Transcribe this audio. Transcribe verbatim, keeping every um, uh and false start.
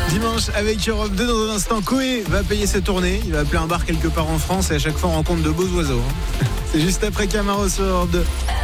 Dimanche avec Europe deux, dans un instant, Koé va payer sa tournée. Il va appeler un bar quelque part en France et à chaque fois on rencontre de beaux oiseaux. C'est juste après Camaro sur Europe deux.